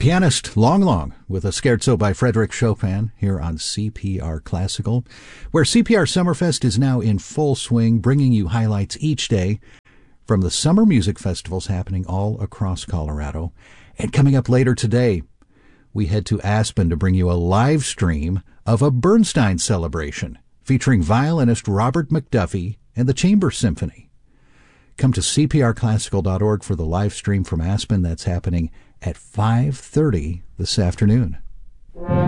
Pianist Long Long with a Scherzo by Frédéric Chopin here on CPR Classical, where CPR Summerfest is now in full swing, bringing you highlights each day from the summer music festivals happening all across Colorado. And coming up later today, we head to Aspen to bring you a live stream of a Bernstein celebration featuring violinist Robert McDuffie and the Chamber Symphony. Come to cprclassical.org for the live stream from Aspen. That's happening at 5:30 this afternoon.